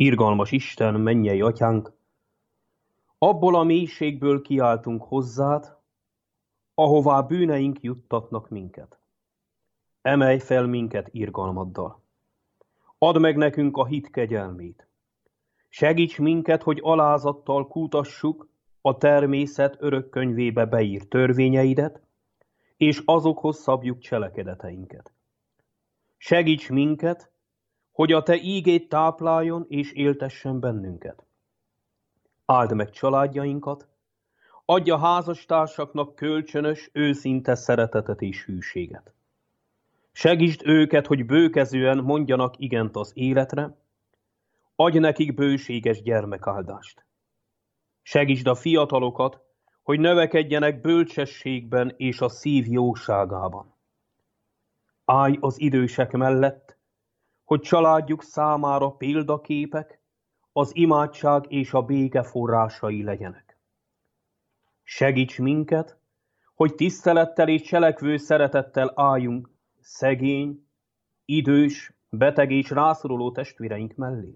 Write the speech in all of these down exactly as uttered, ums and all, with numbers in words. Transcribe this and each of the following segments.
Irgalmas Isten, mennyei Atyánk, abból a mélységből kiáltunk hozzád, ahová bűneink juttatnak minket. Emelj fel minket irgalmaddal. Add meg nekünk a hit kegyelmét. Segíts minket, hogy alázattal kutassuk a természet örök könyvébe beírt törvényeidet, és azokhoz szabjuk cselekedeteinket. Segíts minket, hogy a te ígéd tápláljon és éltessen bennünket. Áld meg családjainkat, adj a házastársaknak kölcsönös, őszinte szeretetet és hűséget. Segítsd őket, hogy bőkezően mondjanak igent az életre, adj nekik bőséges gyermekáldást. Segítsd a fiatalokat, hogy növekedjenek bölcsességben és a szív jóságában. Állj az idősek mellett, hogy családjuk számára példaképek, az imádság és a béke forrásai legyenek. Segíts minket, hogy tisztelettel és cselekvő szeretettel álljunk szegény, idős, beteg és rászoruló testvéreink mellé.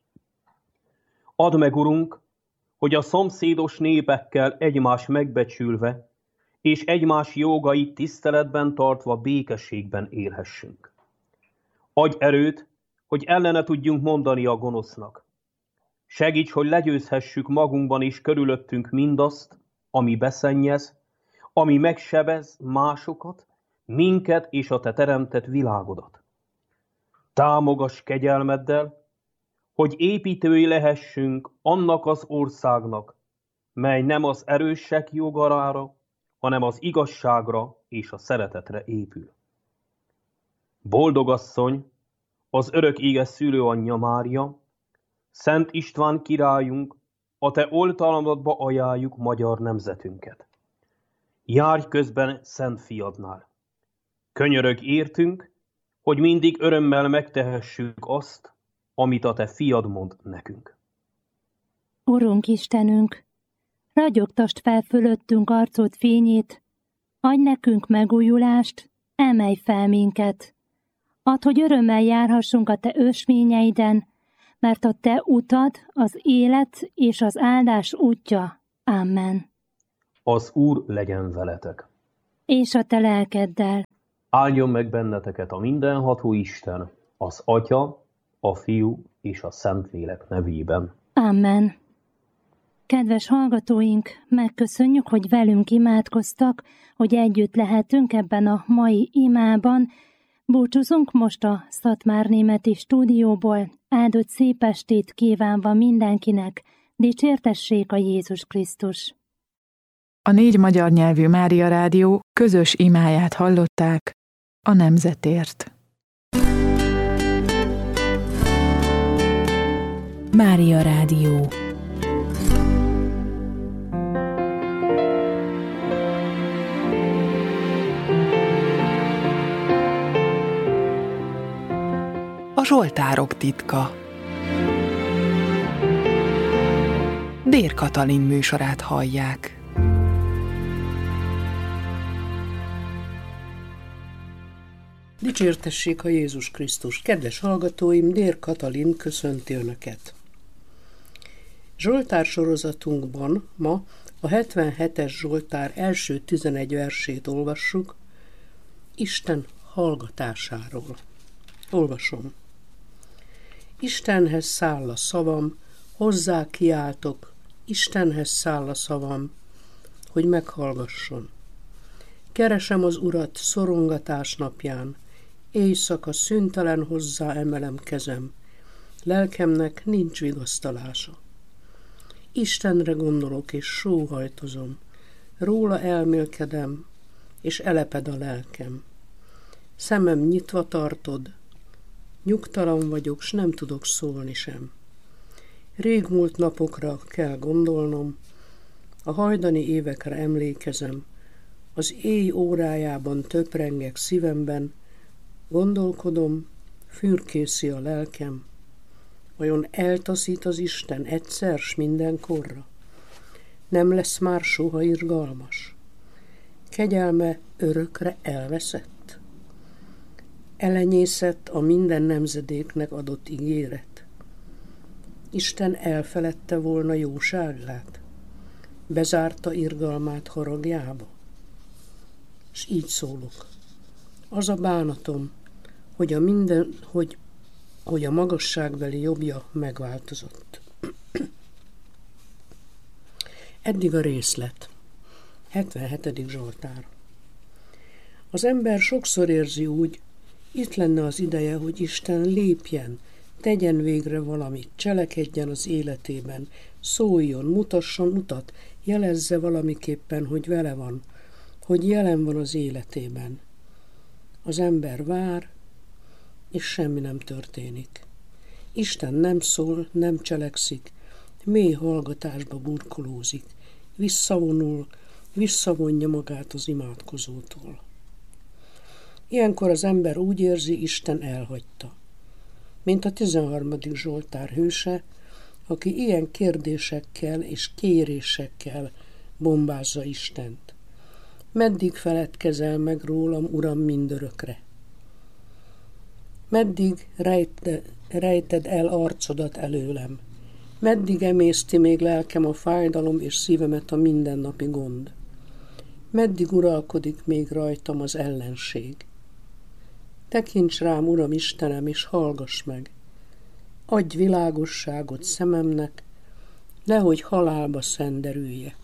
Add meg, Urunk, hogy a szomszédos népekkel egymás megbecsülve és egymás jogait tiszteletben tartva békességben élhessünk. Adj erőt, hogy ellene tudjunk mondani a gonosznak. Segíts, hogy legyőzhessük magunkban és körülöttünk mindazt, ami beszennyez, ami megsebez másokat, minket és a te teremtett világodat. Támogass kegyelmeddel, hogy építői lehessünk annak az országnak, mely nem az erősek jogarára, hanem az igazságra és a szeretetre épül. Boldogasszony, az örök éges szülőanyja Mária, Szent István királyunk, a te oltalmadba ajánljuk magyar nemzetünket. Járj közben Szent Fiadnál. Könyörög értünk, hogy mindig örömmel megtehessük azt, amit a te fiad mond nekünk. Urunk Istenünk, ragyogtasd fel fölöttünk arcod fényét, adj nekünk megújulást, emelj fel minket. Add, hogy örömmel járhassunk a te ösvényeiden, mert a te utad az élet és az áldás útja. Amen. Az Úr legyen veletek. És a te lelkeddel. Áldjon meg benneteket a mindenható Isten, az Atya, a Fiú és a Szentlélek nevében. Amen. Kedves hallgatóink, megköszönjük, hogy velünk imádkoztak, hogy együtt lehetünk ebben a mai imában. Búcsúzunk most a Szatmárnémeti stúdióból, áldott szép estét kívánva mindenkinek, dicsértessék a Jézus Krisztus. A négy magyar nyelvű Mária Rádió közös imáját hallották a nemzetért. Mária Rádió. A Zsoltárok titka. Dér Katalin műsorát hallják. Dicsértessék a Jézus Krisztus! Kedves hallgatóim, Dér Katalin köszönti Önöket! Zsoltár sorozatunkban ma a hetvenhetes Zsoltár első tizenegy versét olvassuk, Isten hallgatásáról. Olvasom. Istenhez száll a szavam, hozzá kiáltok, Istenhez száll a szavam, hogy meghallgasson. Keresem az Urat szorongatás napján, éjszaka szüntelen hozzá emelem kezem, lelkemnek nincs vigasztalása. Istenre gondolok és sóhajtozom, róla elmélkedem, és eleped a lelkem. Szemem nyitva tartod, nyugtalan vagyok, s nem tudok szólni sem. Régmúlt napokra kell gondolnom, a hajdani évekre emlékezem, az éj órájában töprengek szívemben, gondolkodom, fürkészi a lelkem, vajon eltaszít az Isten egyszer s mindenkorra? Nem lesz már soha irgalmas? Kegyelme örökre elveszett? Elenyészett a minden nemzedéknek adott ígéret? Isten elfeledte volna jóságát? Bezárta irgalmát haragjába? És így szólok. Az a bánatom, hogy a minden, hogy, hogy a magasságbeli jobbja megváltozott. Eddig a részlet. hetvenhetedik Zsoltár. Az ember sokszor érzi úgy, itt lenne az ideje, hogy Isten lépjen, tegyen végre valamit, cselekedjen az életében, szóljon, mutasson utat, jelezze valamiképpen, hogy vele van, hogy jelen van az életében. Az ember vár, és semmi nem történik. Isten nem szól, nem cselekszik, mély hallgatásba burkolózik, visszavonul, visszavonja magát az imádkozótól. Ilyenkor az ember úgy érzi, Isten elhagyta. Mint a tizenharmadik Zsoltár hőse, aki ilyen kérdésekkel és kérésekkel bombázza Istent. Meddig feledkezel meg rólam, Uram, mindörökre? Meddig rejte, rejted el arcodat előlem? Meddig emészti még lelkem a fájdalom és szívemet a mindennapi gond? Meddig uralkodik még rajtam az ellenség? Tekints rám, Uram Istenem, és hallgass meg. Adj világosságot szememnek, nehogy halálba szenderüljek.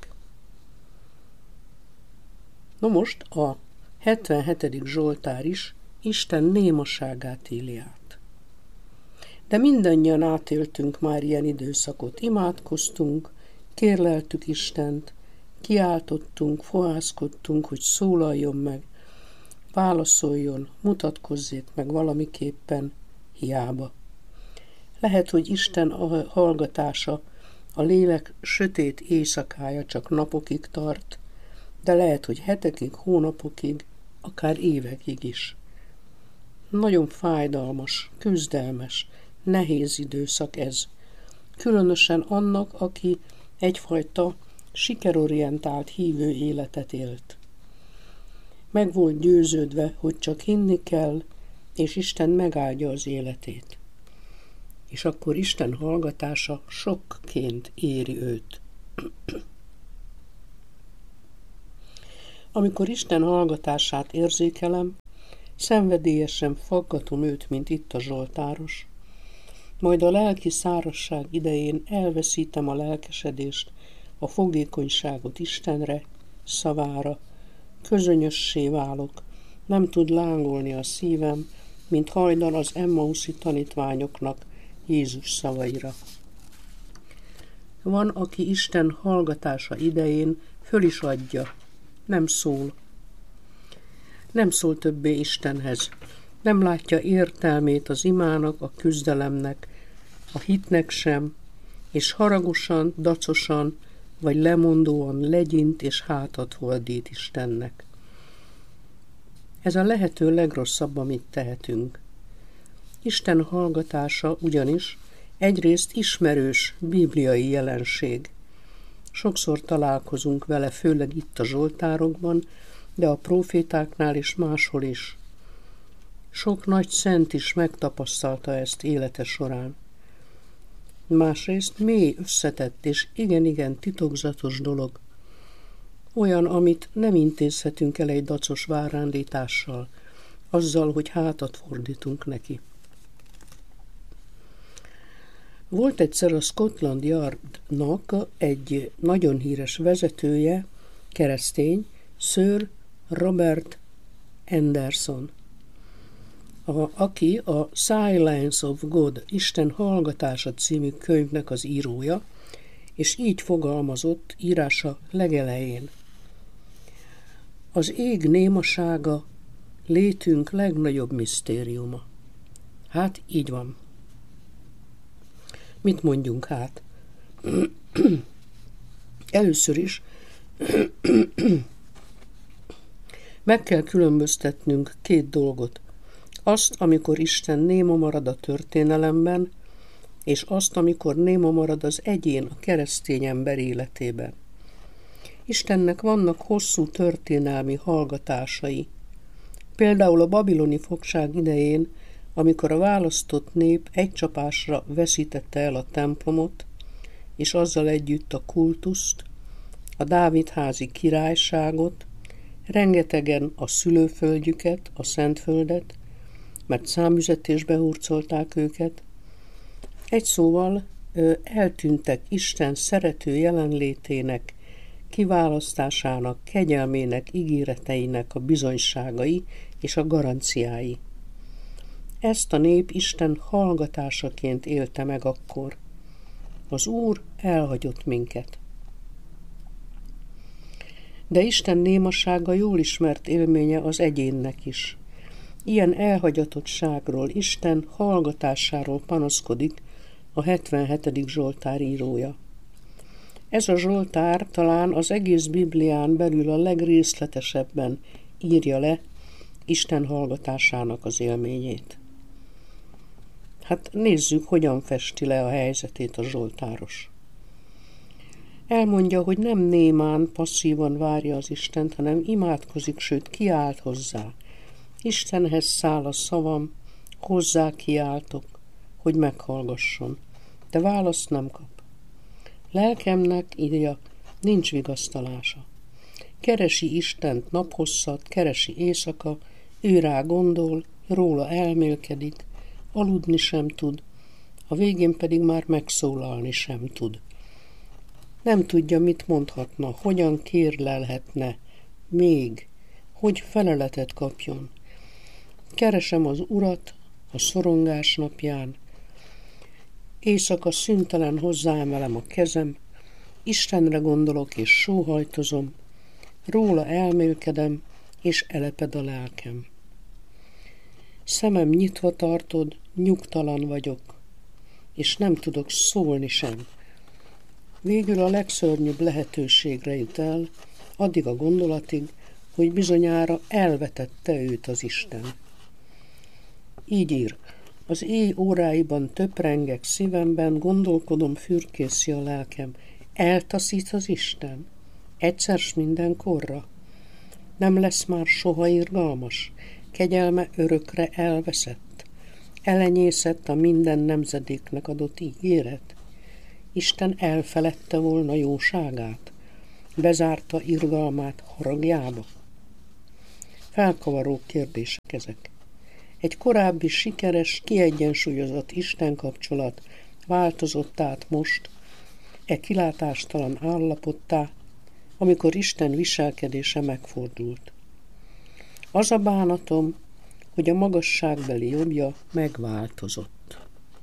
Na most a hetvenhetedik Zsoltár is Isten némaságát éli át. De mindannyian átéltünk már ilyen időszakot. Imádkoztunk, kérleltük Istent, kiáltottunk, fohászkodtunk, hogy szólaljon meg, válaszoljon, mutatkozzék meg valamiképpen, hiába. Lehet, hogy Isten hallgatása, a lélek sötét éjszakája csak napokig tart, de lehet, hogy hetekig, hónapokig, akár évekig is. Nagyon fájdalmas, küzdelmes, nehéz időszak ez. Különösen annak, aki egyfajta sikerorientált hívő életet élt. Meg volt győződve, hogy csak hinni kell, és Isten megáldja az életét. És akkor Isten hallgatása sokként éri őt. Amikor Isten hallgatását érzékelem, szenvedélyesen faggatom őt, mint itt a zsoltáros, majd a lelki szárazság idején elveszítem a lelkesedést, a fogékonyságot Istenre, szavára, közönyössé válok, nem tud lángolni a szívem, mint hajdan az emmauszi tanítványoknak Jézus szavaira. Van, aki Isten hallgatása idején föl is adja, nem szól. Nem szól többé Istenhez, nem látja értelmét az imának, a küzdelemnek, a hitnek sem, és haragosan, dacosan, vagy lemondóan legyint és hátat fordít Istennek. Ez a lehető legrosszabb, amit tehetünk. Isten hallgatása ugyanis egyrészt ismerős bibliai jelenség. Sokszor találkozunk vele, főleg itt a zsoltárokban, de a prófétáknál is máshol is. Sok nagy szent is megtapasztalta ezt élete során. Másrészt mély, összetett és igen-igen titokzatos dolog. Olyan, amit nem intézhetünk el egy dacos várándítással, azzal, hogy hátat fordítunk neki. Volt egyszer a Scotland Yardnak egy nagyon híres vezetője, keresztény, Sir Robert Anderson, a, aki a Silence of God, Isten hallgatása című könyvnek az írója, és így fogalmazott írása legelején. Az ég némasága létünk legnagyobb misztériuma. Hát így van. Mit mondjunk hát? Először is meg kell különböztetnünk két dolgot. Azt, amikor Isten néma marad a történelemben, és azt, amikor néma marad az egyén, a keresztény ember életében. Istennek vannak hosszú történelmi hallgatásai. Például a babiloni fogság idején amikor a választott nép egy csapásra veszítette el a templomot, és azzal együtt a kultuszt, a Dávidházi királyságot, rengetegen a szülőföldjüket, a Szentföldet, mert számüzetésbe hurcolták őket. Egy szóval eltűntek Isten szerető jelenlétének, kiválasztásának, kegyelmének, ígéreteinek a bizonyságai és a garanciái. Ezt a nép Isten hallgatásaként élte meg akkor. Az Úr elhagyott minket. De Isten némasága jól ismert élménye az egyénnek is. Ilyen elhagyatottságról, Isten hallgatásáról panaszkodik a hetvenhetedik Zsoltár írója. Ez a Zsoltár talán az egész Biblián belül a legrészletesebben írja le Isten hallgatásának az élményét. Hát nézzük, hogyan festi le a helyzetét a zsoltáros. Elmondja, hogy nem némán, passzívan várja az Istent, hanem imádkozik, sőt kiált hozzá. Istenhez száll a szavam, hozzá kiáltok, hogy meghallgasson, de választ nem kap. Lelkemnek, írja, nincs vigasztalása. Keresi Istent naphosszat, keresi éjszaka, ő rá gondol, róla elmélkedik, aludni sem tud, a végén pedig már megszólalni sem tud. Nem tudja, mit mondhatna, hogyan kérlelhetne, még, hogy feleletet kapjon. Keresem az Urat a szorongás napján, éjszaka szüntelen hozzáemelem a kezem, Istenre gondolok és sóhajtozom, róla elmélkedem, és eleped a lelkem. Szemem nyitva tartod, nyugtalan vagyok, és nem tudok szólni sem. Végül a legszörnyűbb lehetőségre jut el, addig a gondolatig, hogy bizonyára elvetette őt az Isten. Így ír, az éj óráiban töprengek szívemben, gondolkodom, fürkészi a lelkem. Eltaszít az Isten? Egyszer s mindenkorra? Nem lesz már soha irgalmas? Kegyelme örökre elveszett? Elenyészett a minden nemzedéknek adott ígéret? Isten elfeledte volna jóságát? Bezárta irgalmát haragjába? Felkavaró kérdések ezek. Egy korábbi sikeres, kiegyensúlyozott Isten kapcsolat változott át most, e kilátástalan állapottá, amikor Isten viselkedése megfordult. Az a bánatom, hogy a magasságbeli jobbja megváltozott.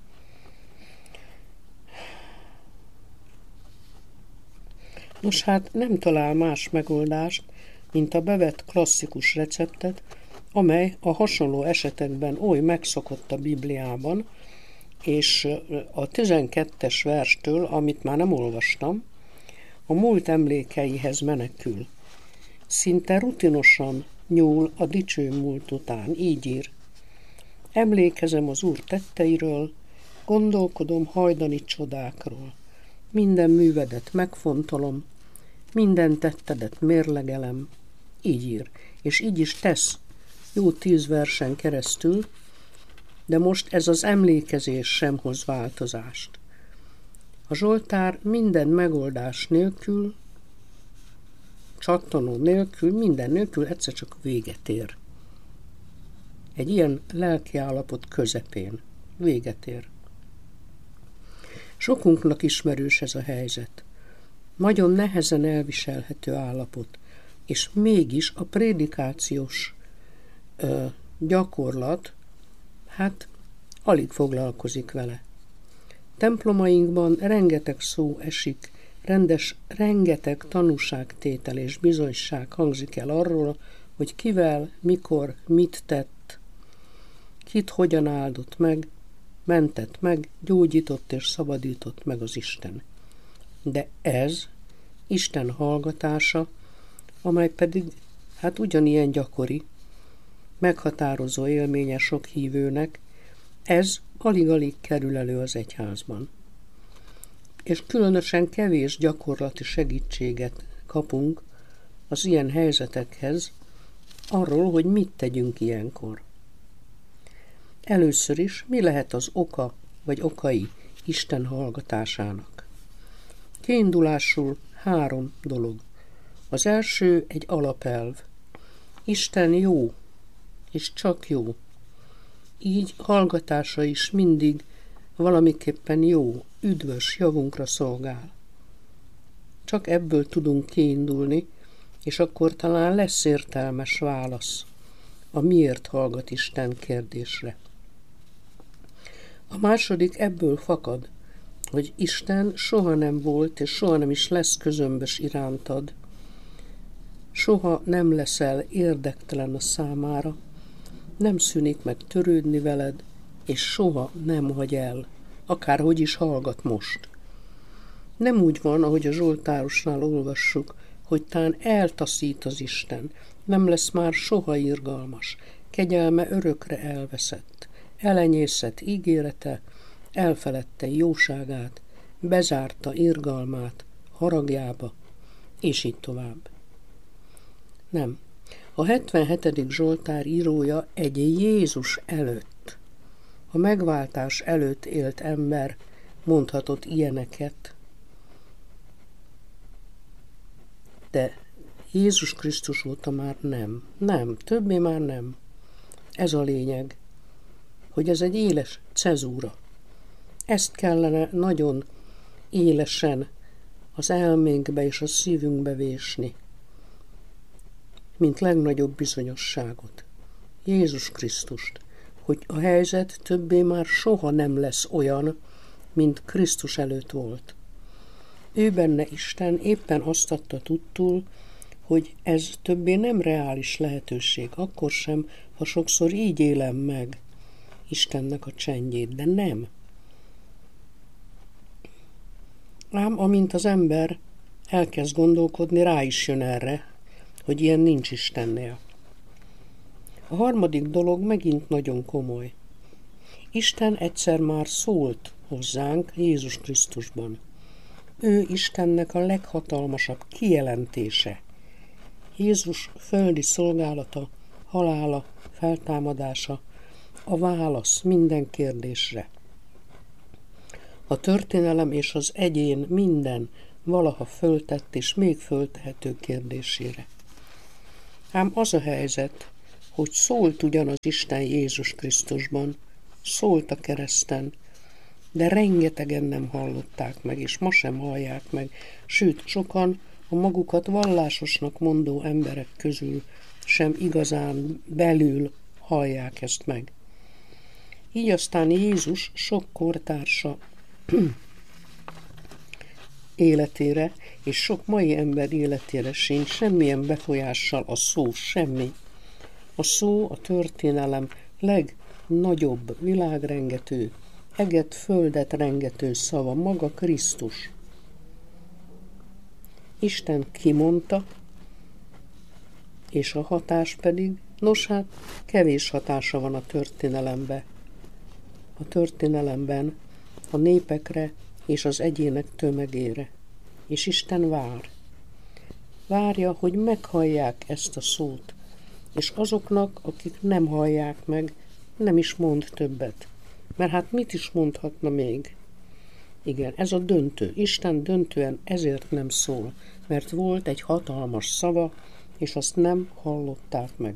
Nos hát nem talál más megoldást, mint a bevett klasszikus receptet, amely a hasonló esetekben oly megszokott a Bibliában, és a tizenkettes verstől, amit már nem olvastam, a múlt emlékeihez menekül. Szinte rutinosan nyúl a dicső múlt után, így ír. Emlékezem az Úr tetteiről, gondolkodom hajdani csodákról. Minden művedet megfontolom, minden tettedet mérlegelem, így ír, és így is tesz jó tíz versen keresztül, de most ez az emlékezés sem hoz változást. A Zsoltár minden megoldás nélkül, csattanó nélkül, minden nélkül egyszer csak véget ér. Egy ilyen lelkiállapot közepén véget ér. Sokunknak ismerős ez a helyzet. Nagyon nehezen elviselhető állapot, és mégis a prédikációs ö, gyakorlat, hát alig foglalkozik vele. Templomainkban rengeteg szó esik, rendes, rengeteg tanúságtétel és bizonyság hangzik el arról, hogy kivel, mikor, mit tett, kit hogyan áldott meg, mentett meg, gyógyított és szabadított meg az Isten. De ez Isten hallgatása, amely pedig hát ugyanilyen gyakori, meghatározó élménye sok hívőnek, ez alig-alig kerül elő az egyházban. És különösen kevés gyakorlati segítséget kapunk az ilyen helyzetekhez arról, hogy mit tegyünk ilyenkor. Először is, mi lehet az oka vagy okai Isten hallgatásának? Kiindulásul három dolog. Az első egy alapelv. Isten jó, és csak jó. Így hallgatása is mindig valamiképpen jó, üdvös, javunkra szolgál. Csak ebből tudunk kiindulni, és akkor talán lesz értelmes válasz a miért hallgat Isten kérdésre. A második ebből fakad, hogy Isten soha nem volt, és soha nem is lesz közömbös irántad. Soha nem leszel érdektelen a számára, nem szűnik meg törődni veled, és soha nem hagy el, akárhogy is hallgat most. Nem úgy van, ahogy a Zsoltárosnál olvassuk, hogy tán eltaszít az Isten, nem lesz már soha irgalmas, kegyelme örökre elveszett, elenyészett ígérete, elfeledte jóságát, bezárta irgalmát, haragjába, és így tovább. Nem. A hetvenhetedik Zsoltár írója egy Jézus előtt, a megváltás előtt élt ember mondhatott ilyeneket, de Jézus Krisztus óta már nem. Nem, többé már nem. Ez a lényeg, hogy ez egy éles cezúra. Ezt kellene nagyon élesen az elménkbe és a szívünkbe vésni, mint legnagyobb bizonyosságot. Jézus Krisztust, hogy a helyzet többé már soha nem lesz olyan, mint Krisztus előtt volt. Ő benne Isten éppen azt adta tudtul, hogy ez többé nem reális lehetőség, akkor sem, ha sokszor így élem meg Istennek a csendjét, de nem. Ám amint az ember elkezd gondolkodni, rá is jön erre, hogy ilyen nincs Istennél. A harmadik dolog megint nagyon komoly. Isten egyszer már szólt hozzánk Jézus Krisztusban. Ő Istennek a leghatalmasabb kijelentése. Jézus földi szolgálata, halála, feltámadása, a válasz minden kérdésre. A történelem és az egyén minden valaha föltett és még föltehető kérdésére. Ám az a helyzet, hogy szólt ugyan az Isten Jézus Krisztusban, szólt a kereszten, de rengetegen nem hallották meg, és ma sem hallják meg, sőt, sokan a magukat vallásosnak mondó emberek közül sem igazán belül hallják ezt meg. Így aztán Jézus sok kortársa életére és sok mai ember életére sincs semmilyen befolyással a szó, semmi. A szó a történelem legnagyobb, világrengető, eget földet rengető szava, maga Krisztus. Isten kimondta, és a hatás pedig, nos hát, kevés hatása van a történelembe. A történelemben a népekre és az egyének tömegére. És Isten vár. Várja, hogy meghallják ezt a szót, és azoknak, akik nem hallják meg, nem is mond többet. Mert hát mit is mondhatna még? Igen, ez a döntő. Isten döntően ezért nem szól, mert volt egy hatalmas szava, és azt nem hallották meg.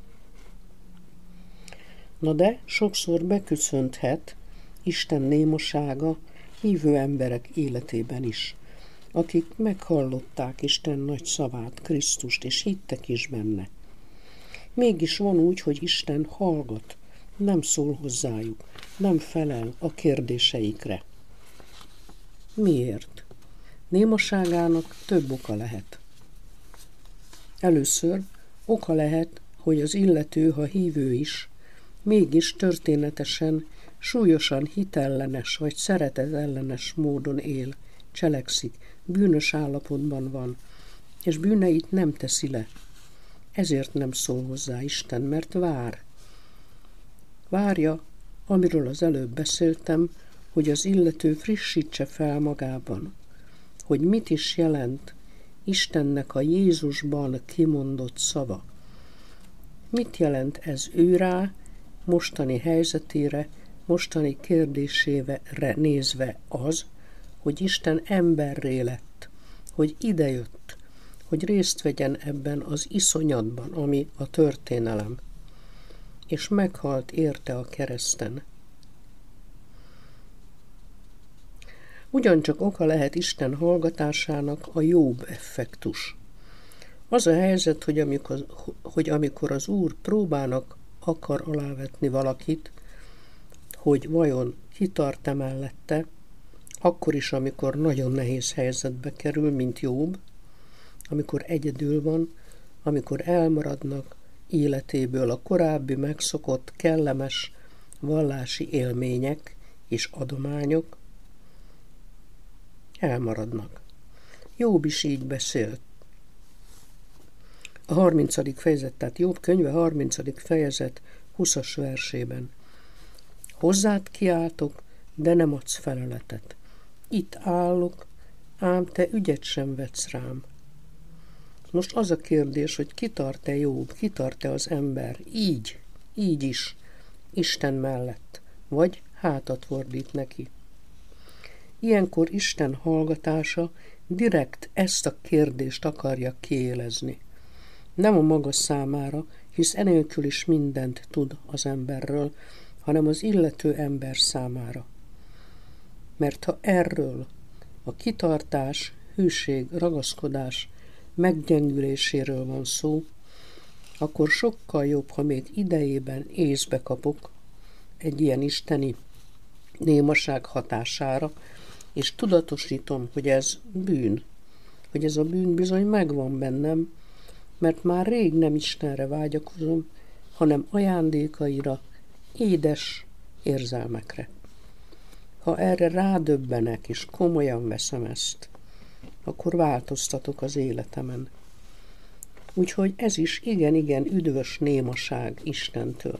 Na de sokszor beköszönthet Isten némasága hívő emberek életében is, akik meghallották Isten nagy szavát, Krisztust, és hittek is benne. Mégis van úgy, hogy Isten hallgat, nem szól hozzájuk, nem felel a kérdéseikre. Miért? Némaságának több oka lehet. Először oka lehet, hogy az illető, ha hívő is, mégis történetesen, súlyosan hitellenes vagy szeretetellenes módon él, cselekszik, bűnös állapotban van, és bűneit nem teszi le. Ezért nem szól hozzá Isten, mert vár. Várja, amiről az előbb beszéltem, hogy az illető frissítse fel magában, hogy mit is jelent Istennek a Jézusban kimondott szava. Mit jelent ez ő rá, mostani helyzetére, mostani kérdésére nézve az, hogy Isten emberré lett, hogy idejött, hogy részt vegyen ebben az iszonyatban, ami a történelem, és meghalt érte a kereszten. Ugyancsak oka lehet Isten hallgatásának a Jobb effektus. Az a helyzet, hogy amikor, hogy amikor az Úr próbának akar alávetni valakit, hogy vajon kitart-e mellette, akkor is, amikor nagyon nehéz helyzetbe kerül, mint Jobb, amikor egyedül van, amikor elmaradnak életéből a korábbi megszokott, kellemes vallási élmények és adományok, elmaradnak. Jobb is így beszélt. A harmincadik fejezet, tehát Jobb könyve harmincadik fejezet huszas versében. Hozzád kiáltok, de nem adsz feleletet. Itt állok, ám te ügyet sem vetsz rám. Most az a kérdés, hogy kitart-e Jobb, kitart-e az ember, így, így is, Isten mellett, vagy hátat fordít neki. Ilyenkor Isten hallgatása direkt ezt a kérdést akarja kiélezni. Nem a maga számára, hisz enélkül is mindent tud az emberről, hanem az illető ember számára. Mert ha erről, a kitartás, hűség, ragaszkodás meggyengüléséről van szó, akkor sokkal jobb, ha még idejében észbe kapok egy ilyen isteni némaság hatására, és tudatosítom, hogy ez bűn, hogy ez a bűn bizony megvan bennem, mert már rég nem Istenre vágyakozom, hanem ajándékaira, édes érzelmekre. Ha erre rádöbbenek, és komolyan veszem ezt, akkor változtatok az életemen. Úgyhogy ez is igen-igen üdvös némaság Istentől.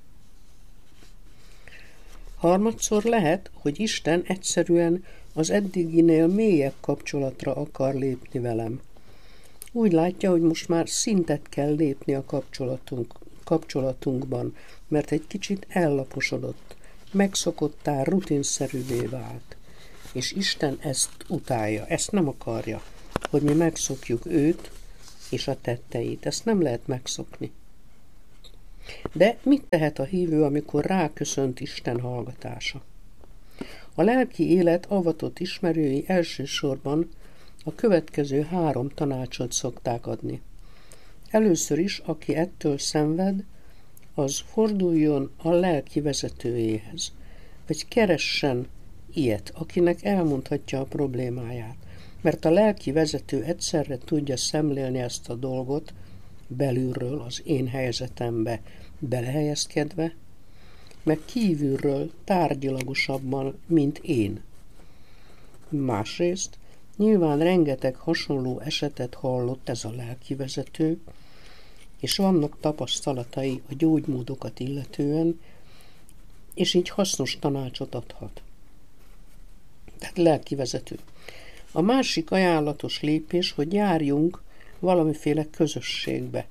Harmadszor lehet, hogy Isten egyszerűen az eddiginél mélyebb kapcsolatra akar lépni velem. Úgy látja, hogy most már szintet kell lépni a kapcsolatunk, kapcsolatunkban, mert egy kicsit ellaposodott, megszokottá, rutinszerűvé vált. És Isten ezt utálja, ezt nem akarja, hogy mi megszokjuk őt és a tetteit. Ezt nem lehet megszokni. De mit tehet a hívő, amikor ráköszönt Isten hallgatása? A lelki élet avatott ismerői elsősorban a következő három tanácsot szokták adni. Először is, aki ettől szenved, az forduljon a lelki vezetőjéhez, vagy keressen ilyet, akinek elmondhatja a problémáját, mert a lelki vezető egyszerre tudja szemlélni ezt a dolgot belülről, az én helyzetembe belehelyezkedve, meg kívülről tárgyilagosabban, mint én. Másrészt nyilván rengeteg hasonló esetet hallott ez a lelkivezető, és vannak tapasztalatai a gyógymódokat illetően, és így hasznos tanácsot adhat. Tehát lelkivezető. A másik ajánlatos lépés, hogy járjunk valamiféle közösségbe.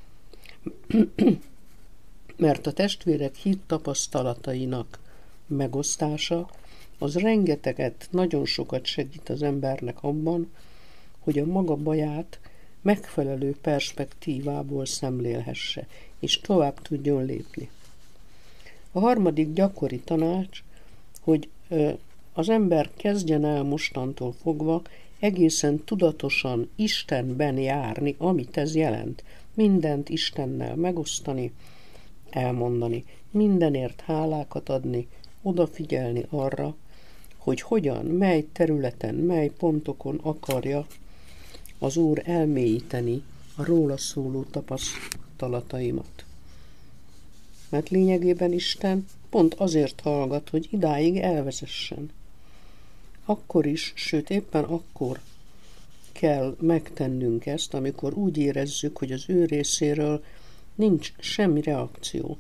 Mert a testvérek hit tapasztalatainak megosztása az rengeteget, nagyon sokat segít az embernek abban, hogy a maga baját megfelelő perspektívából szemlélhesse, és tovább tudjon lépni. A harmadik gyakori tanács, hogy az ember kezdjen el mostantól fogva egészen tudatosan Istenben járni, amit ez jelent. Mindent Istennel megosztani, elmondani, mindenért hálákat adni, odafigyelni arra, hogy hogyan, mely területen, mely pontokon akarja az Úr elmélyíteni a róla szóló tapasztalataimat. Mert lényegében Isten pont azért hallgat, hogy idáig elvezessen. Akkor is, sőt éppen akkor kell megtennünk ezt, amikor úgy érezzük, hogy az ő részéről nincs semmi reakció.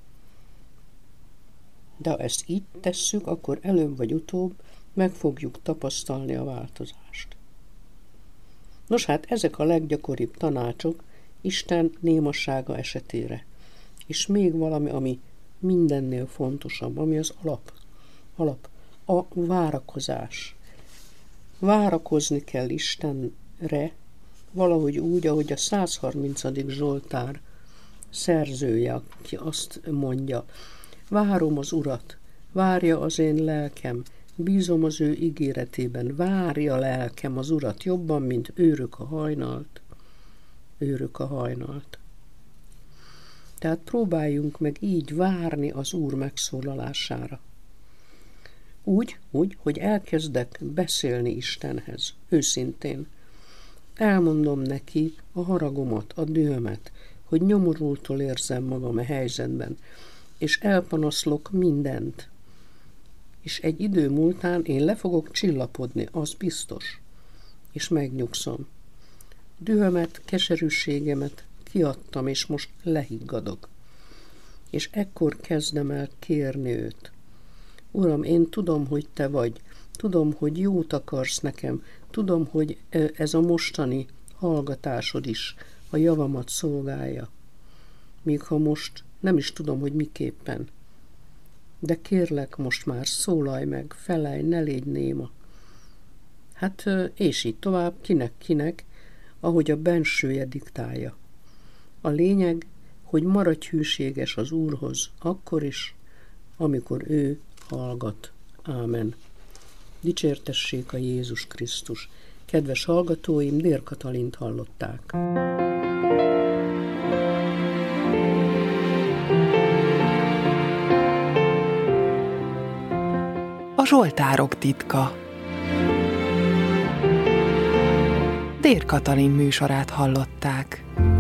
De ha ezt így tesszük, akkor előbb vagy utóbb meg fogjuk tapasztalni a változást. Nos hát ezek a leggyakoribb tanácsok Isten némasága esetére. És még valami, ami mindennél fontosabb, ami az alap. Alap. A várakozás. Várakozni kell Istenre, valahogy úgy, ahogy a százharmincadik Zsoltár szerzője, aki azt mondja, várom az Urat, várja az én lelkem, bízom az ő ígéretében, várja lelkem az Urat jobban, mint őrök a hajnalt, őrök a hajnalt. Tehát próbáljunk meg így várni az Úr megszólalására. Úgy, úgy, hogy elkezdek beszélni Istenhez, őszintén. Elmondom neki a haragomat, a dühömet, hogy nyomorultól érzem magam a helyzetben, és elpanaszlok mindent. És egy idő múltán én le fogok csillapodni, az biztos, és megnyugszom. Dühömet, keserűségemet kiadtam, és most lehiggadok. És ekkor kezdem el kérni őt. Uram, én tudom, hogy te vagy, tudom, hogy jót akarsz nekem, tudom, hogy ez a mostani hallgatásod is a javamat szolgálja. Míg ha most nem is tudom, hogy miképpen. De kérlek, most már szólalj meg, felelj, ne légy néma. Hát, és így tovább, kinek-kinek, ahogy a bensője diktálja. A lényeg, hogy maradj hűséges az Úrhoz, akkor is, amikor ő hallgat. Ámen. Dicsértessék a Jézus Krisztus. Kedves hallgatóim, Dér Katalint hallották. A Zsoltárok titka. Dér Katalin műsorát hallották.